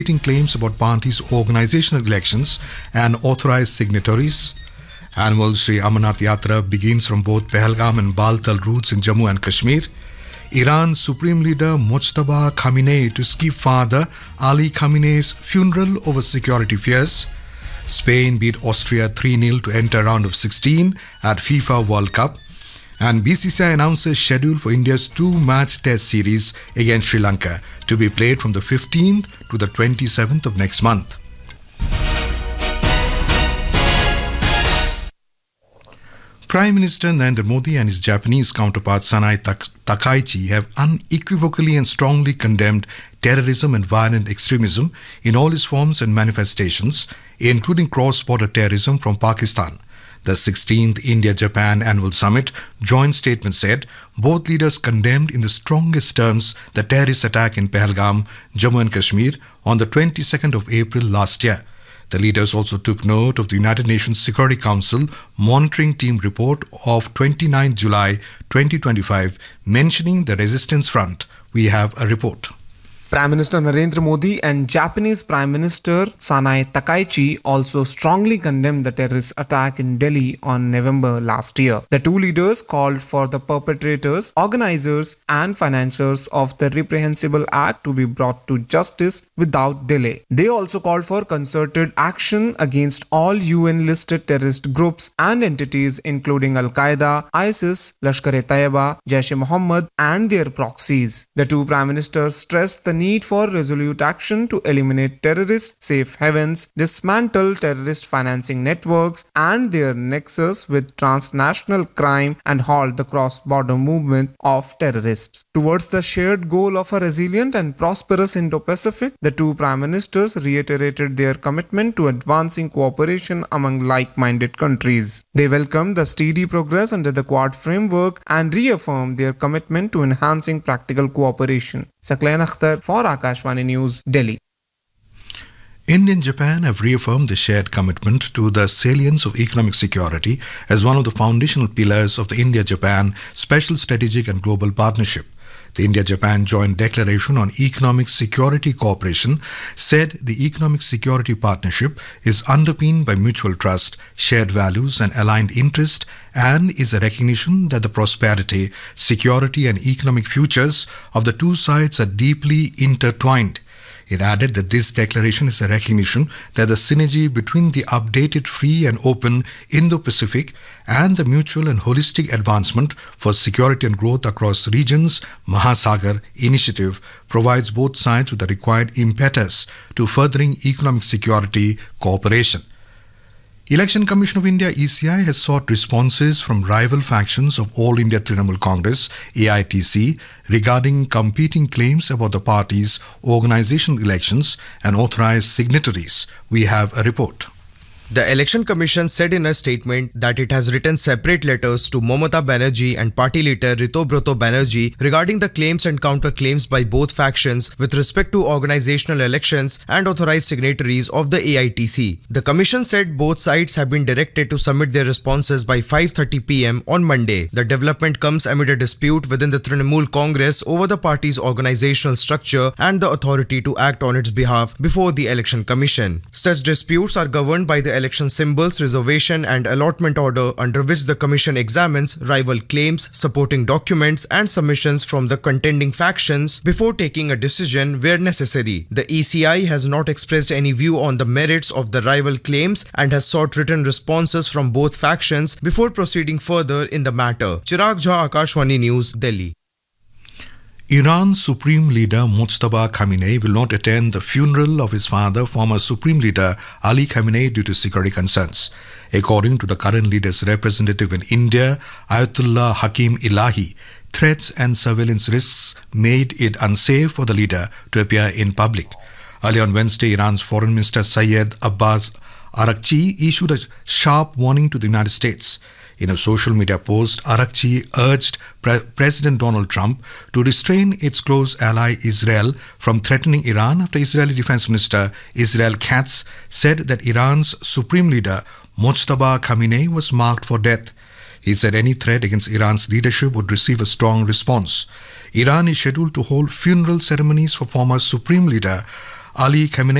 claims about parties' organizational elections and authorized signatories. Annual Sri Amarnath Yatra begins from both Pahalgam and Baltal routes in Jammu and Kashmir. Iran's Supreme Leader Mojtaba Khamenei to skip Father Ali Khamenei's funeral over security fears. Spain beat Austria 3-0 to enter round of 16 at FIFA World Cup. And BCCI announces schedule for India's 2-match test series against Sri Lanka to be played from the 15th to the 27th of next month. Prime Minister Narendra Modi and his Japanese counterpart Sanai Takaichi have unequivocally and strongly condemned terrorism and violent extremism in all its forms and manifestations, including cross-border terrorism from Pakistan. The 16th India-Japan Annual Summit joint statement said both leaders condemned in the strongest terms the terrorist attack in Pahalgam, Jammu and Kashmir on the 22nd of April last year. The leaders also took note of the United Nations Security Council Monitoring Team report of 29 July 2025 mentioning the resistance front. We have a report. Prime Minister Narendra Modi and Japanese Prime Minister Sanai Takaichi also strongly condemned the terrorist attack in Delhi on November last year. The two leaders called for the perpetrators, organizers and financiers of the reprehensible act to be brought to justice without delay. They also called for concerted action against all UN-listed terrorist groups and entities including Al-Qaeda, ISIS, Lashkar-e-Taiba, Jaish-e-Mohammed and their proxies. The two Prime Ministers stressed the need for resolute action to eliminate terrorist safe havens, dismantle terrorist financing networks and their nexus with transnational crime and halt the cross-border movement of terrorists. Towards the shared goal of a resilient and prosperous Indo-Pacific, the two Prime Ministers reiterated their commitment to advancing cooperation among like-minded countries. They welcomed the steady progress under the Quad framework and reaffirmed their commitment to enhancing practical cooperation. Saqlain Akhtar for Akashvani News, Delhi. India and Japan have reaffirmed the shared commitment to the salience of economic security as one of the foundational pillars of the India-Japan Special Strategic and Global Partnership. The India-Japan Joint Declaration on Economic Security Cooperation said the economic security partnership is underpinned by mutual trust, shared values and aligned interest and is a recognition that the prosperity, security and economic futures of the two sides are deeply intertwined. It added that this declaration is a recognition that the synergy between the updated, free and open Indo-Pacific and the mutual and holistic advancement for security and growth across regions, Mahasagar initiative provides both sides with the required impetus to furthering economic security cooperation. Election Commission of India ECI has sought responses from rival factions of All India Trinamool Congress AITC regarding competing claims about the party's organizational elections and authorized signatories. We have a report. The Election Commission said in a statement that it has written separate letters to Mamata Banerjee and party leader Ritobroto Banerjee regarding the claims and counterclaims by both factions with respect to organizational elections and authorized signatories of the AITC. The Commission said both sides have been directed to submit their responses by 5:30 p.m. on Monday. The development comes amid a dispute within the Trinamool Congress over the party's organizational structure and the authority to act on its behalf before the Election Commission. Such disputes are governed by the election symbols, reservation and allotment order under which the Commission examines rival claims, supporting documents and submissions from the contending factions before taking a decision where necessary. The ECI has not expressed any view on the merits of the rival claims and has sought written responses from both factions before proceeding further in the matter. Chirag Jha, Akashvani News, Delhi. Iran's Supreme Leader Mojtaba Khamenei will not attend the funeral of his father, former Supreme Leader Ali Khamenei, due to security concerns. According to the current leader's representative in India, Ayatollah Hakim Elahi, threats and surveillance risks made it unsafe for the leader to appear in public. Early on Wednesday, Iran's Foreign Minister Syed Abbas Araghchi issued a sharp warning to the United States. In a social media post, Araghchi urged President Donald Trump to restrain its close ally Israel from threatening Iran after Israeli Defense Minister Israel Katz said that Iran's Supreme Leader Mojtaba Khamenei was marked for death. He said any threat against Iran's leadership would receive a strong response. Iran is scheduled to hold funeral ceremonies for former Supreme Leader Ali Khamenei